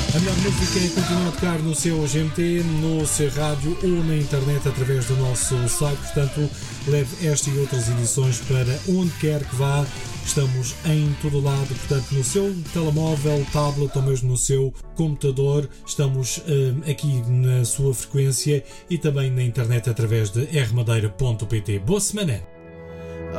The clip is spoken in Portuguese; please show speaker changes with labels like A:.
A: A melhor música continua a tocar no seu GMT, no seu rádio ou na internet através do nosso site. Portanto, leve esta e outras edições para onde quer que vá. Estamos em todo lado, portanto, no seu telemóvel, tablet ou mesmo no seu computador. Estamos aqui na sua frequência e também na internet através de rmadeira.pt. Boa semana!